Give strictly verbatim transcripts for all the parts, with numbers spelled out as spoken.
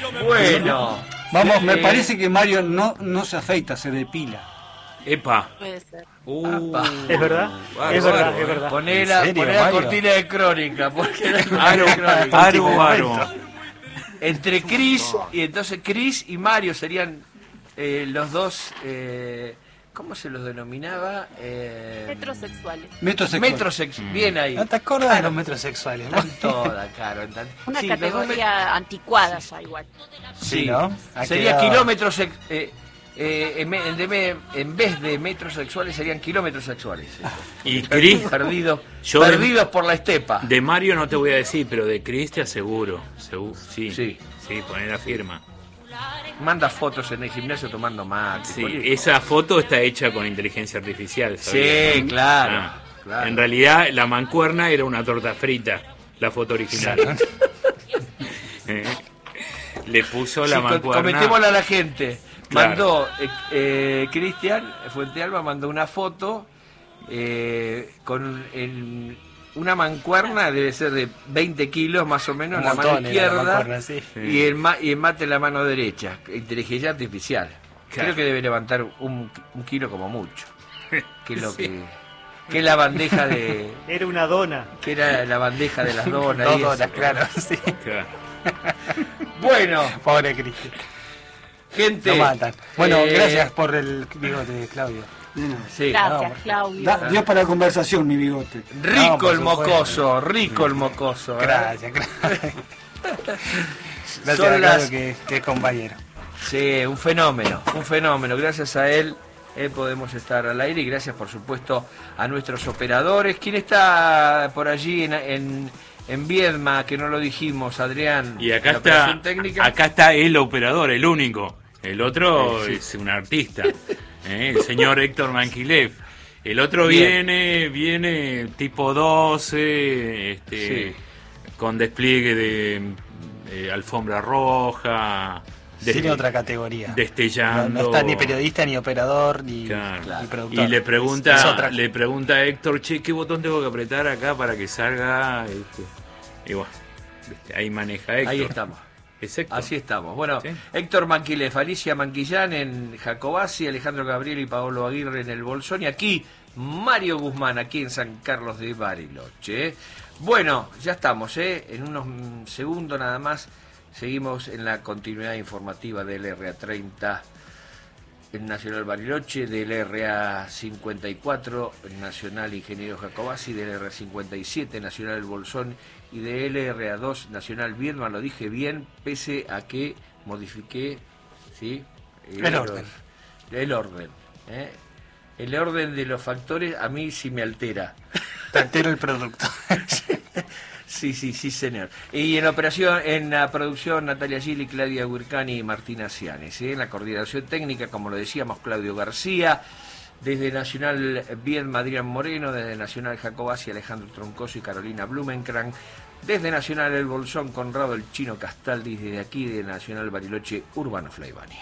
Bueno, vamos, me eh, parece que Mario no, no se afeita, se depila. Epa. Puede ser. Uh, ¿Es verdad? bárbaro, Es verdad, eh. es verdad. Poné ¿En la, serio, poné la Mario? cortina de crónica, porque era Aro, de crónica. aro, aro. Entre Chris y entonces Chris y Mario serían eh, los dos, eh, ¿cómo se los denominaba? Eh, Heterosexuales. Metrosexual. metrosex, bien ahí. ¿No te acuerdas de los metrosexuales? Están todas, claro. Están- Una sí, los dos categoría anticuada ya igual. met- Sí, Sí, ¿no? Ha sería quedado- kilómetros, ex- eh, eh, en, me- en de me- en vez de metros sexuales serían kilómetros sexuales. Y Cris, Perdidos, Yo de- perdidos por la estepa. de Mario no te voy a decir, pero de Cris te aseguro. Segu- sí, Sí. sí, poner la firma. Manda fotos en el gimnasio tomando mate. Sí, boludo. esa foto está hecha con inteligencia artificial. ¿sabías? Sí, claro, Ah, claro. En realidad, la mancuerna era una torta frita, la foto original. Eh, Le puso la Sí, co- mancuerna. comentémosle a la gente. Claro. Mandó, eh, eh, Cristian Fuentealba mandó una foto eh, con el- una mancuerna, debe ser de veinte kilos más o menos, Un en la mano montón era la izquierda mancuerna, sí. y, el ma- y el mate en la mano derecha. Inteligencia artificial. Claro. Creo que debe levantar un, un kilo como mucho. Que es lo Sí. que, que es la bandeja de. Era una dona. Que era la bandeja de las donas. Dos y eso. donas, claro, sí. Claro. Bueno, Pobre Cristian. gente. Lo matan. Bueno, eh, gracias por el bigote, Claudio. Sí. Gracias, no, Claudio. Da, dio para conversación mi bigote. Rico No, por el supuesto. mocoso, rico el mocoso. ¿eh? Gracias, gracias. Gracias Son a las- Claudio que, que es compañero. Sí, un fenómeno, un fenómeno. Gracias a él eh, podemos estar al aire y gracias, por supuesto, a nuestros operadores. ¿Quién está por allí en, en, en Viedma, que no lo dijimos, Adrián? Y acá ¿La está, operación técnica? acá está el operador, el único. El otro Sí, sí. es un artista, ¿eh? El señor Héctor Manquilev. El otro Bien. viene, viene tipo doce, este, Sí. con despliegue de eh, alfombra roja, des- Tiene otra categoría. No, destellando. no está ni periodista, ni operador, ni, Claro. ni productor. Y le Es pregunta, otra- le pregunta a Héctor, che, ¿qué botón tengo que apretar acá para que salga? Este, y bueno, este, ahí maneja Héctor. Ahí estamos. Es Héctor. Así estamos. Bueno, Sí. Héctor Manquilef, Alicia Manquillán en Jacobasi, Alejandro Gabriel y Paolo Aguirre en el Bolsón. Y aquí Mario Guzmán, aquí en San Carlos de Bariloche. ¿eh? Bueno, ya estamos, ¿eh? En unos mm, segundos nada más seguimos en la continuidad informativa del R A treinta en Nacional Bariloche, del R A cincuenta y cuatro en Nacional Ingeniero Jacobasi, del R A cincuenta y siete Nacional El Bolsón y del R A dos Nacional Viedma. Lo dije bien, pese a que modifiqué, ¿sí? El orden. El orden. ¿eh? El orden de los factores a mí sí me altera. Te altera el producto. Sí, sí, sí, señor. Y en la operación, en la producción, Natalia Gili, Claudia Huircani y Martina Cianes. ¿eh? En la coordinación técnica, como lo decíamos, Claudio García. Desde Nacional Viedma, Adrián Moreno. Desde Nacional Jacobasi, Alejandro Troncoso y Carolina Blumenkran. Desde Nacional El Bolsón, Conrado el Chino Castaldi. Desde aquí, de Nacional Bariloche, Urbano Flaivani.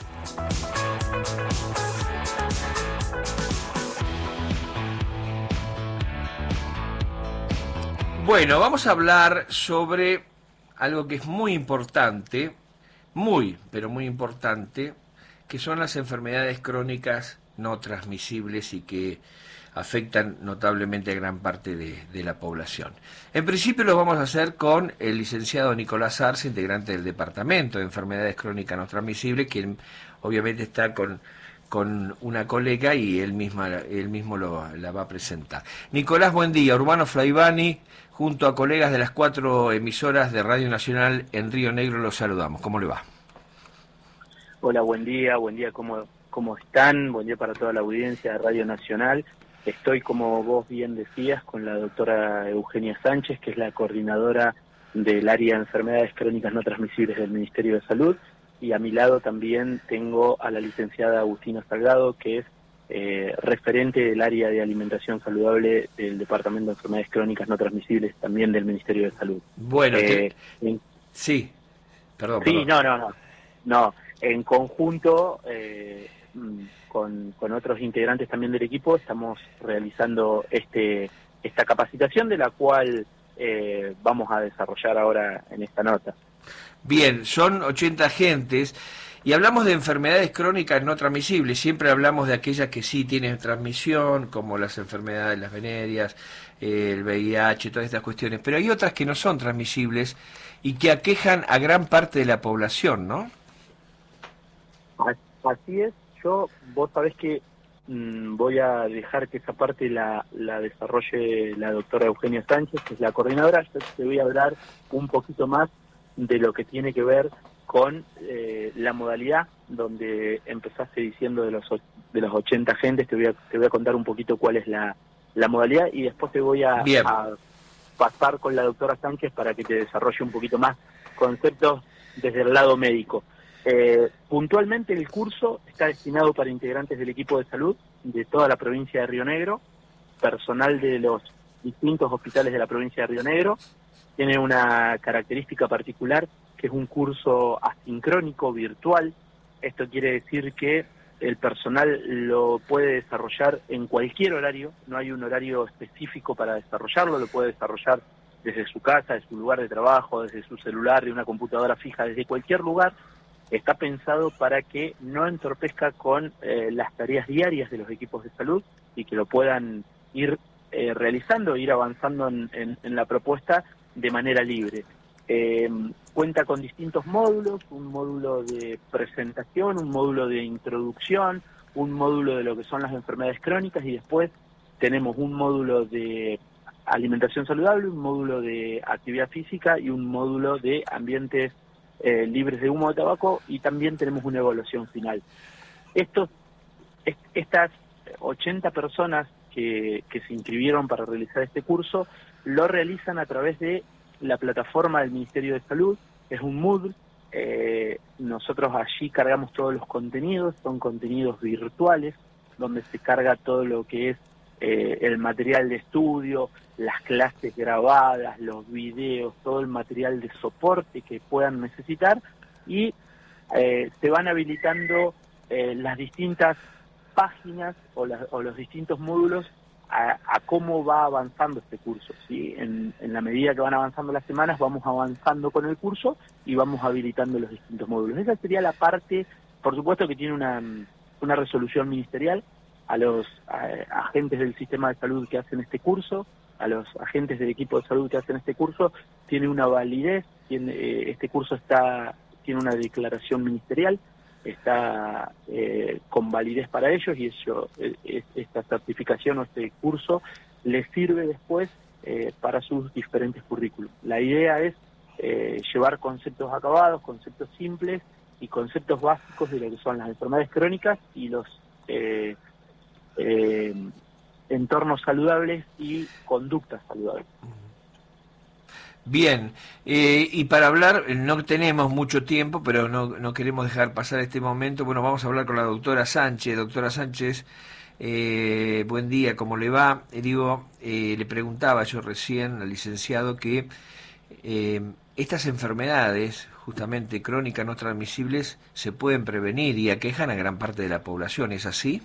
Bueno, vamos a hablar sobre algo que es muy importante, muy, pero muy importante, que son las enfermedades crónicas no transmisibles y que afectan notablemente a gran parte de, de la población. En principio lo vamos a hacer con el licenciado Nicolás Arce, integrante del Departamento de Enfermedades Crónicas No Transmisibles, quien obviamente está con, con una colega y él, misma, él mismo lo, la va a presentar. Nicolás, buen día. Urbano Flaivani, junto a colegas de las cuatro emisoras de Radio Nacional en Río Negro, los saludamos. ¿Cómo le va? Hola, buen día, buen día, ¿cómo, cómo están? Buen día para toda la audiencia de Radio Nacional. Estoy, como vos bien decías, con la doctora Eugenia Sánchez, que es la coordinadora del área de enfermedades crónicas no transmisibles del Ministerio de Salud, y a mi lado también tengo a la licenciada Agustina Salgado, que es eh, referente del área de alimentación saludable del Departamento de Enfermedades Crónicas no transmisibles también del Ministerio de Salud. Bueno, Eh, te- en- sí, perdón. Sí, perdón. no, no, no. No, en conjunto, eh, mm, con, con otros integrantes también del equipo, estamos realizando este esta capacitación de la cual eh, vamos a desarrollar ahora en esta nota. Bien, son ochenta agentes y hablamos de enfermedades crónicas no transmisibles. Siempre hablamos de aquellas que sí tienen transmisión, como las enfermedades, las venéreas, eh, el V I H, todas estas cuestiones. Pero hay otras que no son transmisibles y que aquejan a gran parte de la población, ¿no? Así es. Yo, vos sabés que mmm, voy a dejar que esa parte la, la desarrolle la doctora Eugenia Sánchez, que es la coordinadora. Yo te voy a hablar un poquito más de lo que tiene que ver con eh, la modalidad, donde empezaste diciendo de los de los ochenta agentes. Te voy a, te voy a contar un poquito cuál es la, la modalidad y después te voy a, a pasar con la doctora Sánchez para que te desarrolle un poquito más conceptos desde el lado médico. Eh, puntualmente el curso está destinado para integrantes del equipo de salud de toda la provincia de Río Negro, personal de los distintos hospitales de la provincia de Río Negro. Tiene una característica particular, que es un curso asincrónico, virtual. Esto quiere decir que el personal lo puede desarrollar en cualquier horario, no hay un horario específico para desarrollarlo, lo puede desarrollar desde su casa, desde su lugar de trabajo, desde su celular, de una computadora fija, desde cualquier lugar. Está pensado para que no entorpezca con eh, las tareas diarias de los equipos de salud y que lo puedan ir eh, realizando, ir avanzando en, en, en la propuesta de manera libre. Eh, cuenta con distintos módulos, un módulo de presentación, un módulo de introducción, un módulo de lo que son las enfermedades crónicas y después tenemos un módulo de alimentación saludable, un módulo de actividad física y un módulo de ambientes eh, libres de humo de tabaco y también tenemos una evaluación final. Estos, est estas ochenta personas que, que se inscribieron para realizar este curso lo realizan a través de la plataforma del Ministerio de Salud, es un Moodle. Eh, nosotros allí cargamos todos los contenidos, son contenidos virtuales, donde se carga todo lo que es eh, el material de estudio, las clases grabadas, los videos, todo el material de soporte que puedan necesitar y eh, se van habilitando eh, las distintas páginas o, las, o los distintos módulos A, a cómo va avanzando este curso, ¿sí? En, en la medida que van avanzando las semanas, vamos avanzando con el curso y vamos habilitando los distintos módulos. Esa sería la parte, por supuesto que tiene una, una resolución ministerial a los a, agentes del sistema de salud que hacen este curso, a los agentes del equipo de salud que hacen este curso, tiene una validez, tiene, eh, este curso está tiene una declaración ministerial, está eh, con validez para ellos y eso, eh, esta certificación o este curso les sirve después eh, para sus diferentes currículos. La idea es eh, llevar conceptos acabados, conceptos simples y conceptos básicos de lo que son las enfermedades crónicas y los eh, eh, entornos saludables y conductas saludables. Bien, eh, y para hablar, no tenemos mucho tiempo, pero no, no queremos dejar pasar este momento. Bueno, vamos a hablar con la doctora Sánchez. Doctora Sánchez, eh, buen día, ¿cómo le va? Eh, digo, eh, le preguntaba yo recién al licenciado que eh, estas enfermedades, justamente crónicas no transmisibles, se pueden prevenir y aquejan a gran parte de la población, ¿es así?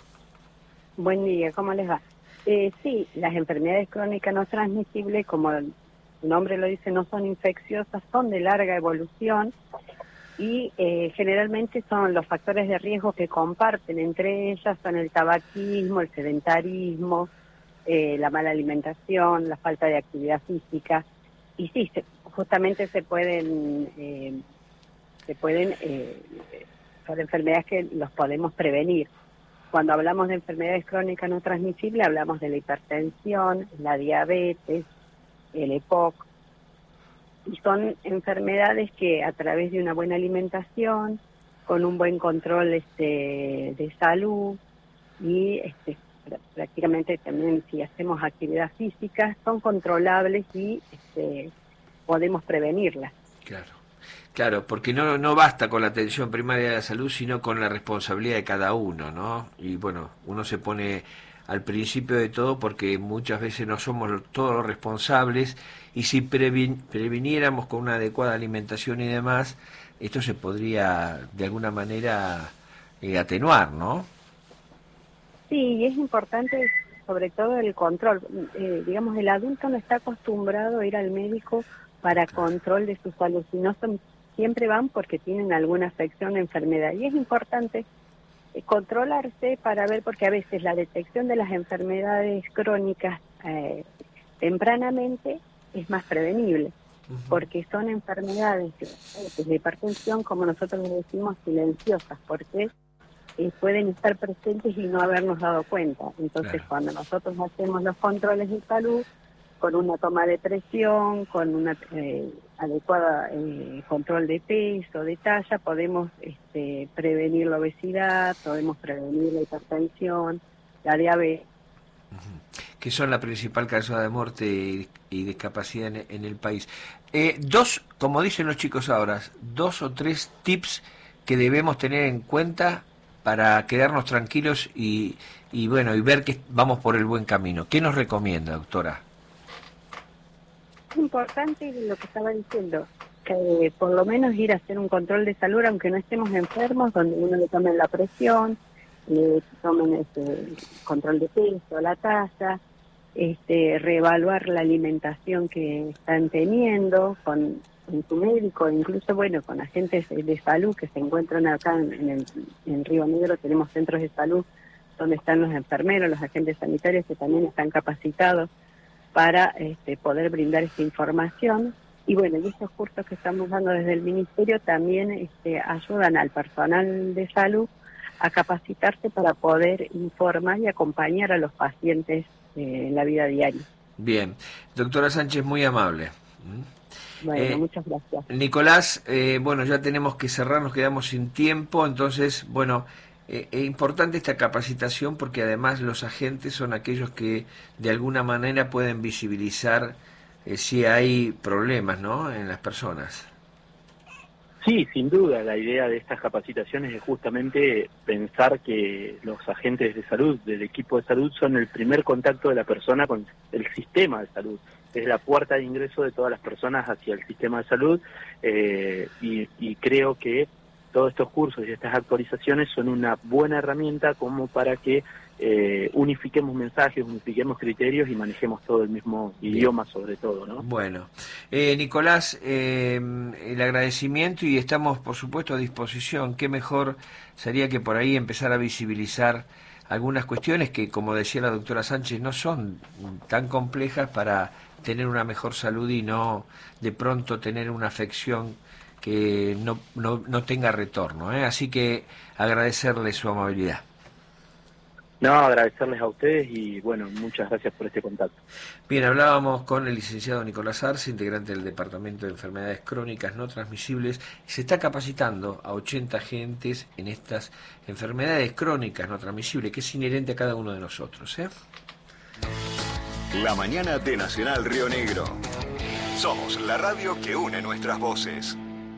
Buen día, ¿cómo les va? Eh, sí, las enfermedades crónicas no transmisibles, como su nombre lo dice, no son infecciosas, son de larga evolución y eh, generalmente son los factores de riesgo que comparten entre ellas, son el tabaquismo, el sedentarismo, eh, la mala alimentación, la falta de actividad física y sí, se, justamente se pueden, eh, se pueden, eh, son enfermedades que los podemos prevenir. Cuando hablamos de enfermedades crónicas no transmisibles hablamos de la hipertensión, la diabetes, el E P O C, y son enfermedades que a través de una buena alimentación, con un buen control este, de salud y este, prácticamente también si hacemos actividad física, son controlables y este, podemos prevenirlas. Claro, claro, porque no, no basta con la atención primaria de la salud, sino con la responsabilidad de cada uno, ¿no? Y bueno, uno se pone al principio de todo porque muchas veces no somos todos los responsables y si previn previniéramos con una adecuada alimentación y demás, esto se podría de alguna manera eh, atenuar, ¿no? Sí, y es importante sobre todo el control. Eh, digamos, el adulto no está acostumbrado a ir al médico para control de su salud, sino son, siempre van porque tienen alguna afección o enfermedad. Y es importante eh, controlarse para ver, porque a veces la detección de las enfermedades crónicas eh, tempranamente es más prevenible, uh-huh. porque son enfermedades de hipertensión, como nosotros le decimos, silenciosas, porque eh, pueden estar presentes y no habernos dado cuenta. Entonces, claro. cuando nosotros hacemos los controles de salud, con una toma de presión, con una eh, adecuada eh, control de peso, de talla, podemos este, prevenir la obesidad, podemos prevenir la hipertensión, la diabetes. Uh-huh. Que son la principal causa de muerte y, y discapacidad en, en el país. Eh, dos, como dicen los chicos ahora, dos o tres tips que debemos tener en cuenta para quedarnos tranquilos y, y bueno, y ver que vamos por el buen camino. ¿Qué nos recomienda, doctora? Es importante lo que estaba diciendo, que por lo menos ir a hacer un control de salud, aunque no estemos enfermos, donde uno le tome la presión, le tomen este control de peso, la talla, este, reevaluar la alimentación que están teniendo con, con su médico, incluso bueno con agentes de salud que se encuentran acá en, en, el, en Río Negro. Tenemos centros de salud donde están los enfermeros, los agentes sanitarios que también están capacitados para este, poder brindar esta información. Y bueno, y estos cursos que estamos dando desde el Ministerio también este, ayudan al personal de salud a capacitarse para poder informar y acompañar a los pacientes eh, en la vida diaria. Bien. Doctora Sánchez, muy amable. Bueno, eh, muchas gracias. Nicolás, eh, bueno, ya tenemos que cerrar, nos quedamos sin tiempo, entonces, bueno, eh, es importante esta capacitación porque además los agentes son aquellos que de alguna manera pueden visibilizar eh, si hay problemas, ¿no?, en las personas. Sí, sin duda, la idea de estas capacitaciones es justamente pensar que los agentes de salud, del equipo de salud, son el primer contacto de la persona con el sistema de salud. Es la puerta de ingreso de todas las personas hacia el sistema de salud eh, y, y creo que todos estos cursos y estas actualizaciones son una buena herramienta como para que eh, unifiquemos mensajes, unifiquemos criterios y manejemos todo el mismo Bien. idioma sobre todo, ¿no? Bueno, eh, Nicolás, eh, el agradecimiento y estamos por supuesto a disposición. Qué mejor sería que por ahí empezar a visibilizar algunas cuestiones que, como decía la doctora Sánchez, no son tan complejas para tener una mejor salud y no de pronto tener una afección que no, no, no tenga retorno, ¿eh? Así que agradecerle su amabilidad. No, agradecerles a ustedes y bueno, muchas gracias por este contacto. Bien, hablábamos con el licenciado Nicolás Arce, integrante del Departamento de Enfermedades Crónicas No Transmisibles. Se está capacitando a ochenta agentes en estas enfermedades crónicas no transmisibles, que es inherente a cada uno de nosotros, ¿eh? La mañana de Nacional Río Negro. Somos la radio que une nuestras voces.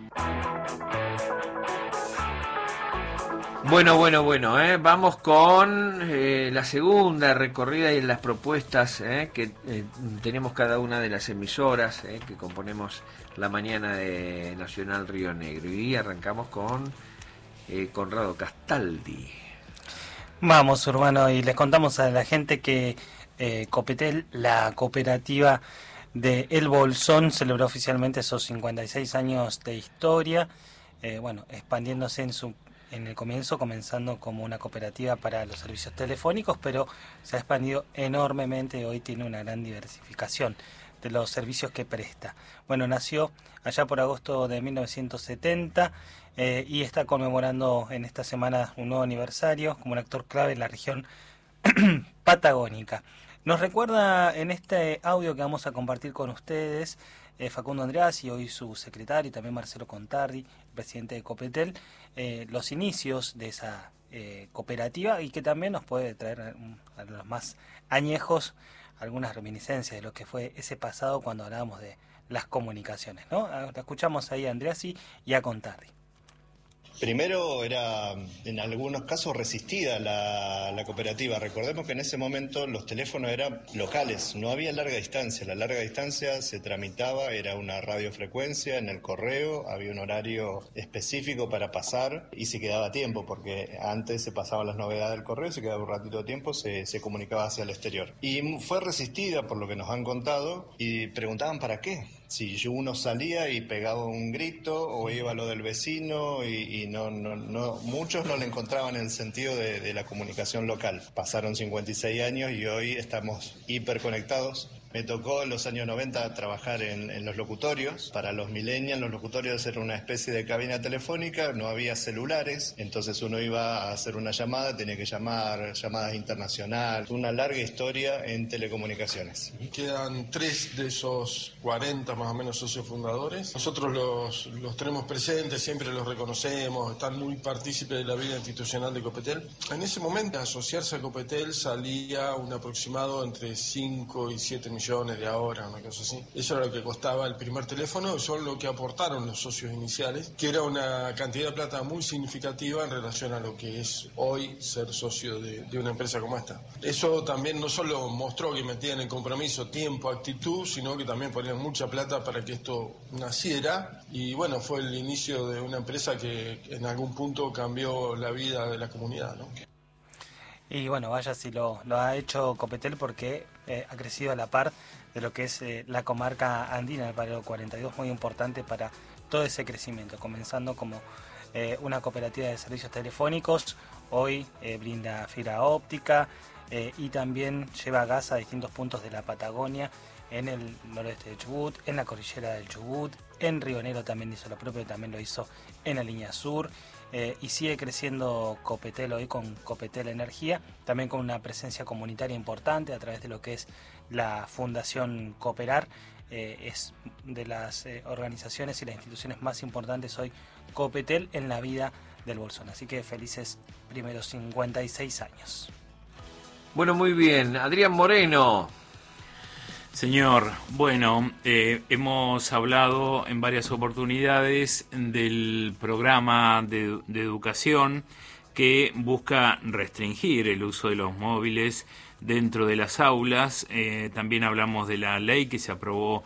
Bueno, bueno, bueno, ¿eh? Vamos con eh, la segunda recorrida y las propuestas ¿eh? que eh, tenemos cada una de las emisoras ¿eh? que componemos la mañana de Nacional Río Negro. Y arrancamos con eh, Conrado Castaldi. Vamos, Urbano, y les contamos a la gente que eh, Copetel, la cooperativa de El Bolsón, celebró oficialmente esos cincuenta y seis años de historia, eh, bueno, expandiéndose en su en el comienzo, comenzando como una cooperativa para los servicios telefónicos, pero se ha expandido enormemente y hoy tiene una gran diversificación de los servicios que presta. Bueno, nació allá por agosto de mil novecientos setenta eh, y está conmemorando en esta semana un nuevo aniversario como un actor clave en la región patagónica. Nos recuerda en este audio que vamos a compartir con ustedes eh, Facundo Andreazzi, hoy su secretario, y también Marcelo Contardi, el presidente de Copetel, eh, los inicios de esa eh, cooperativa y que también nos puede traer um, a los más añejos algunas reminiscencias de lo que fue ese pasado cuando hablábamos de las comunicaciones, ¿no? Escuchamos ahí a Andreazzi y a Contardi. Primero era, en algunos casos, resistida la, la cooperativa. Recordemos que en ese momento los teléfonos eran locales, no había larga distancia. La larga distancia se tramitaba, era una radiofrecuencia en el correo, había un horario específico para pasar y se quedaba tiempo, porque antes se pasaban las novedades del correo, se quedaba un ratito de tiempo, se, se comunicaba hacia el exterior. Y fue resistida por lo que nos han contado y preguntaban ¿para qué? Si uno salía y pegaba un grito o iba a lo del vecino y, y no, no, no, muchos no le encontraban el sentido de, de la comunicación local. Pasaron cincuenta y seis años y hoy estamos hiperconectados. Me tocó en los años noventa trabajar en, en los locutorios. Para los millennials, los locutorios eran una especie de cabina telefónica, no había celulares, entonces uno iba a hacer una llamada, tenía que llamar, llamadas internacionales, una larga historia en telecomunicaciones. Quedan tres de esos cuarenta más o menos socios fundadores. Nosotros los, los tenemos presentes, siempre los reconocemos, están muy partícipes de la vida institucional de Copetel. En ese momento, asociarse a Copetel salía un aproximado entre cinco y siete millones de ahora, una cosa así. Eso era lo que costaba el primer teléfono y son lo que aportaron los socios iniciales, que era una cantidad de plata muy significativa en relación a lo que es hoy ser socio de, de una empresa como esta. Eso también no solo mostró que metían en compromiso tiempo, actitud, sino que también ponían mucha plata para que esto naciera y bueno, fue el inicio de una empresa que en algún punto cambió la vida de la comunidad, ¿no? Y bueno, vaya si lo, lo ha hecho Copetel porque eh, ha crecido a la par de lo que es eh, la comarca andina, el barrio cuarenta y dos, muy importante para todo ese crecimiento, comenzando como eh, una cooperativa de servicios telefónicos, hoy eh, brinda fibra óptica eh, y también lleva gas a distintos puntos de la Patagonia, en el noroeste de Chubut, en la cordillera del Chubut, en Río Negro también hizo lo propio, también lo hizo en la línea sur. Eh, y sigue creciendo Copetel hoy con Copetel Energía, también con una presencia comunitaria importante a través de lo que es la Fundación Cooperar. Eh, es de las eh, organizaciones y las instituciones más importantes hoy Copetel en la vida del Bolsón. Así que felices primeros cincuenta y seis años. Bueno, muy bien. Adrián Moreno. Señor, bueno, eh, hemos hablado en varias oportunidades del programa de, de educación que busca restringir el uso de los móviles dentro de las aulas. Eh, también hablamos de la ley que se aprobó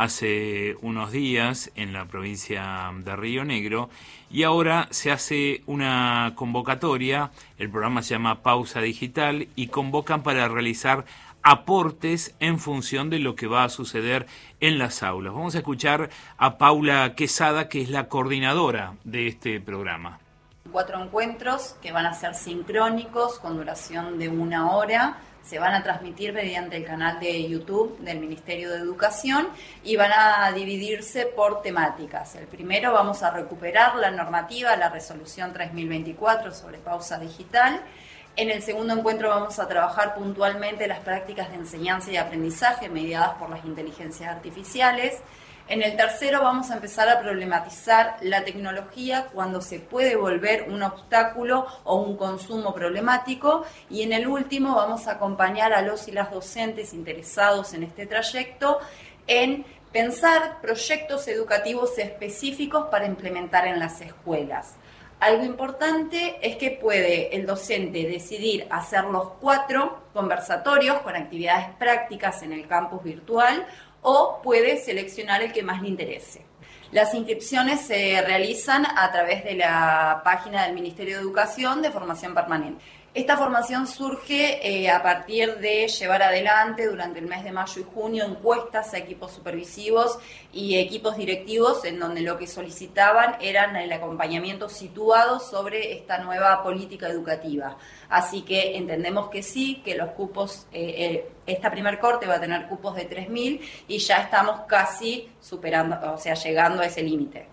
hace unos días en la provincia de Río Negro y ahora se hace una convocatoria. El programa se llama Pausa Digital y convocan para realizar aportes en función de lo que va a suceder en las aulas. Vamos a escuchar a Paula Quesada, que es la coordinadora de este programa. Cuatro encuentros que van a ser sincrónicos con duración de una hora. Se van a transmitir mediante el canal de YouTube del Ministerio de Educación y van a dividirse por temáticas. El primero, vamos a recuperar la normativa, la resolución tres mil veinticuatro sobre pausa digital. En el segundo encuentro vamos a trabajar puntualmente las prácticas de enseñanza y aprendizaje mediadas por las inteligencias artificiales. En el tercero vamos a empezar a problematizar la tecnología cuando se puede volver un obstáculo o un consumo problemático. Y en el último vamos a acompañar a los y las docentes interesados en este trayecto en pensar proyectos educativos específicos para implementar en las escuelas. Algo importante es que puede el docente decidir hacer los cuatro conversatorios con actividades prácticas en el campus virtual o puede seleccionar el que más le interese. Las inscripciones se realizan a través de la página del Ministerio de Educación de Formación Permanente. Esta formación surge eh, a partir de llevar adelante durante el mes de mayo y junio encuestas a equipos supervisivos y equipos directivos en donde lo que solicitaban eran el acompañamiento situado sobre esta nueva política educativa. Así que entendemos que sí, que los cupos, eh, eh, esta primer corte va a tener cupos de tres mil y ya estamos casi superando, o sea, llegando a ese límite.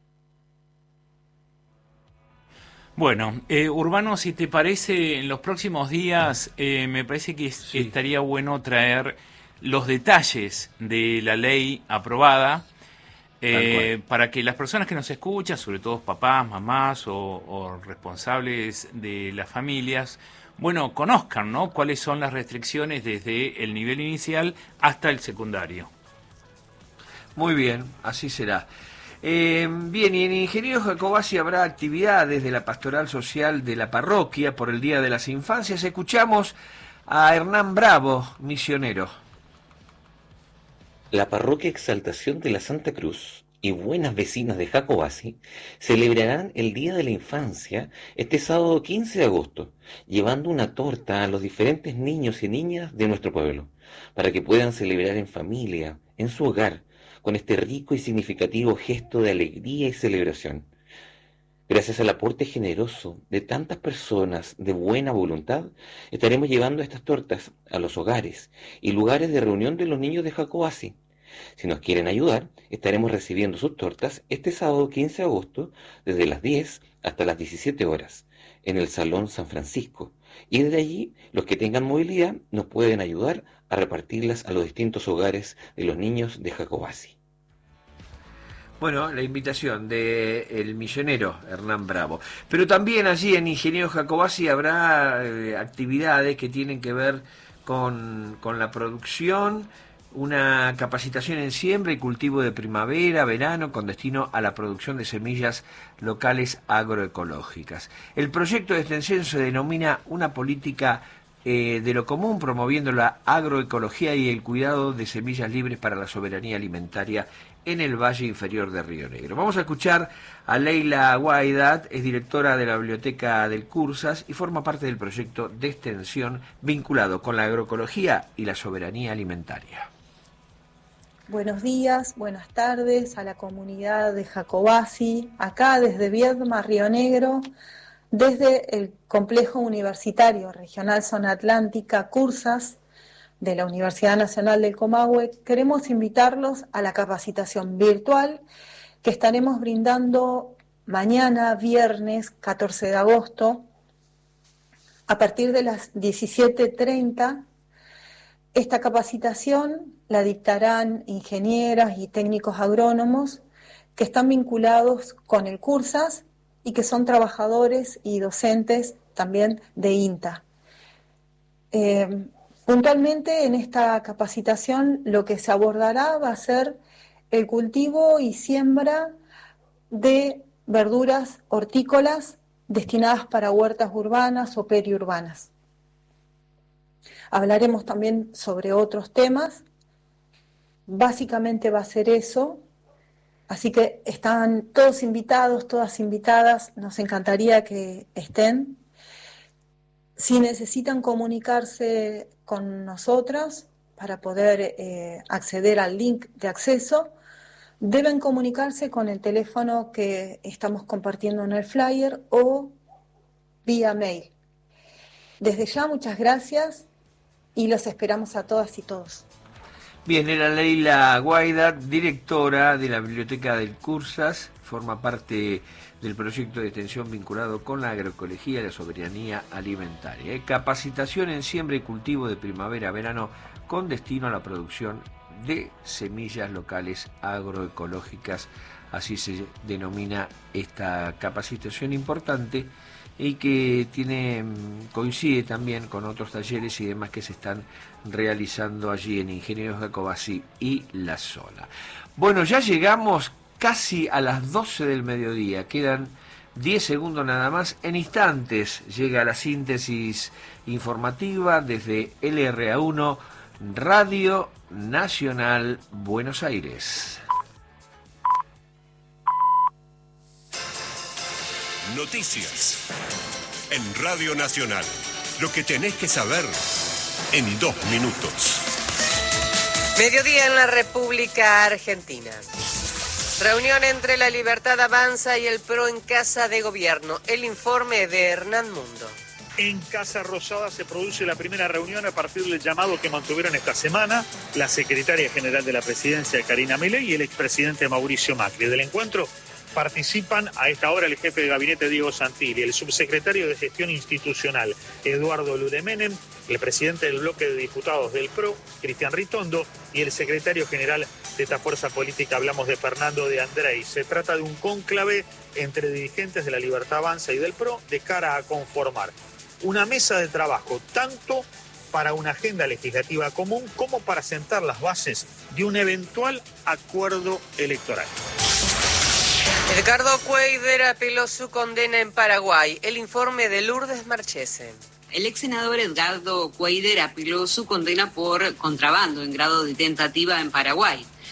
Bueno, eh, Urbano, si te parece, en los próximos días eh, me parece que sí. estaría bueno traer los detalles de la ley aprobada eh, para que las personas que nos escuchan, sobre todo papás, mamás o, o responsables de las familias, bueno, conozcan, ¿no?, cuáles son las restricciones desde el nivel inicial hasta el secundario. Muy bien, así será. Eh, bien, y en Ingeniero Jacobacci habrá actividades de la Pastoral Social de la Parroquia por el Día de las Infancias. Escuchamos a Hernán Bravo, misionero. La Parroquia Exaltación de la Santa Cruz y Buenas Vecinas de Jacobacci celebrarán el Día de la Infancia este sábado quince de agosto, llevando una torta a los diferentes niños y niñas de nuestro pueblo, para que puedan celebrar en familia, en su hogar, con este rico y significativo gesto de alegría y celebración. Gracias al aporte generoso de tantas personas de buena voluntad, estaremos llevando estas tortas a los hogares y lugares de reunión de los niños de Jacobasi. Si nos quieren ayudar, estaremos recibiendo sus tortas este sábado quince de agosto desde las diez hasta las diecisiete horas en el Salón San Francisco. Y desde allí, los que tengan movilidad nos pueden ayudar a repartirlas a los distintos hogares de los niños de Jacobasi. Bueno, la invitación de el misionero Hernán Bravo. Pero también allí en Ingeniero Jacobasi habrá eh, actividades que tienen que ver con, con la producción, una capacitación en siembra y cultivo de primavera, verano, con destino a la producción de semillas locales agroecológicas. El proyecto de extensión se denomina Una política eh, de lo común, promoviendo la agroecología y el cuidado de semillas libres para la soberanía alimentaria en el Valle Inferior de Río Negro. Vamos a escuchar a Leila Guaidat, es directora de la Biblioteca del Cursas y forma parte del proyecto de extensión vinculado con la agroecología y la soberanía alimentaria. Buenos días, buenas tardes a la comunidad de Jacobasi, acá desde Viedma, Río Negro, desde el Complejo Universitario Regional Zona Atlántica Cursas de la Universidad Nacional del Comahue. Queremos invitarlos a la capacitación virtual que estaremos brindando mañana, viernes catorce de agosto, a partir de las diecisiete treinta. Esta capacitación la dictarán ingenieras y técnicos agrónomos que están vinculados con el Cursas y que son trabajadores y docentes también de INTA. Eh, puntualmente en esta capacitación lo que se abordará va a ser el cultivo y siembra de verduras hortícolas destinadas para huertas urbanas o periurbanas. Hablaremos también sobre otros temas. Básicamente va a ser eso. Así que están todos invitados, todas invitadas. Nos encantaría que estén. Si necesitan comunicarse con nosotros para poder eh, acceder al link de acceso, deben comunicarse con el teléfono que estamos compartiendo en el flyer o vía mail. Desde ya, muchas gracias y los esperamos a todas y todos. Bien, era Leila Guaidat, directora de la Biblioteca del Cursas, forma parte del proyecto de extensión vinculado con la agroecología y la soberanía alimentaria. ¿eh? Capacitación en siembra y cultivo de primavera-verano con destino a la producción de semillas locales agroecológicas, así se denomina esta capacitación importante y que tiene coincide también con otros talleres y demás que se están realizando allí en Ingeniero Jacobasi y la zona. Bueno, ya llegamos casi a las doce del mediodía, quedan diez segundos nada más. En instantes llega la síntesis informativa desde L R A uno, Radio Nacional Buenos Aires. Noticias en Radio Nacional. Lo que tenés que saber en dos minutos. Mediodía en la República Argentina. Reunión entre La Libertad Avanza y el P R O en Casa de Gobierno. El informe de Hernán Mundo. En Casa Rosada se produce la primera reunión a partir del llamado que mantuvieron esta semana la secretaria general de la presidencia, Karina Milei, y el expresidente Mauricio Macri. Del encuentro participan a esta hora el jefe de gabinete Diego Santilli, el subsecretario de Gestión Institucional Eduardo Lude Menem, el presidente del bloque de diputados del P R O, Cristian Ritondo, y el secretario general de esta fuerza política, hablamos de Fernando de Andrés. Se trata de un cónclave entre dirigentes de la Libertad Avanza y del P R O de cara a conformar una mesa de trabajo tanto para una agenda legislativa común como para sentar las bases de un eventual acuerdo electoral. Edgardo Cuéllar apeló su condena en Paraguay. El informe de Lourdes Marchese. El ex senador Edgardo Cuéllar apeló su condena por contrabando en grado de tentativa en Paraguay.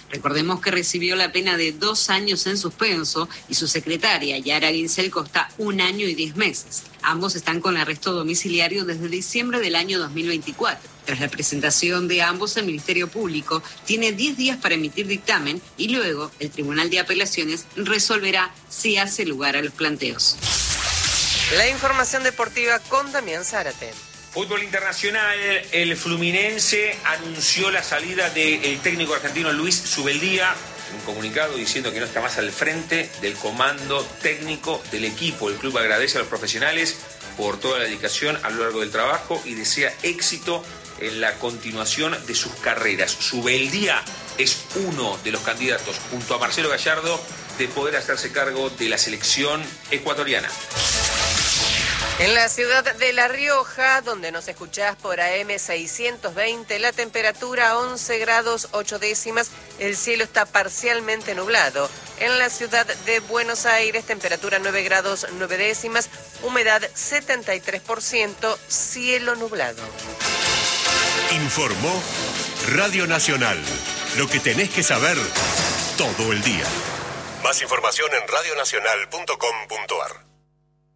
Recordemos que recibió la pena de dos años en suspenso y su secretaria, Yara Ginsel, Costa, un año y diez meses. Ambos están con arresto domiciliario desde diciembre del año dos mil veinticuatro. Tras la presentación de ambos, el Ministerio Público tiene diez días para emitir dictamen y luego el Tribunal de Apelaciones resolverá si hace lugar a los planteos. La información deportiva con Damián Zárate. Fútbol internacional, el Fluminense anunció la salida del técnico argentino Luis Subeldía en un comunicado diciendo que no está más al frente del comando técnico del equipo. El club agradece a los profesionales por toda la dedicación a lo largo del trabajo y desea éxito en la continuación de sus carreras. Subeldía es uno de los candidatos, junto a Marcelo Gallardo, de poder hacerse cargo de la selección ecuatoriana. En la ciudad de La Rioja, donde nos escuchás por A M seiscientos veinte, la temperatura once grados ocho décimas, el cielo está parcialmente nublado. En la ciudad de Buenos Aires, temperatura nueve grados nueve décimas, humedad setenta y tres por ciento, cielo nublado. Informó Radio Nacional, lo que tenés que saber todo el día. Más información en radionacional punto com punto ar.